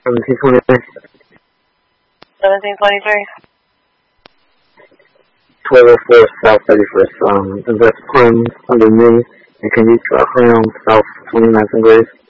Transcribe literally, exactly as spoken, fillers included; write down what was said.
seventeen twenty-three. seventeen twenty-three. twelve oh four South thirty-first, um, Invest Prim under me, and can you drop around South twenty-ninth and Grace?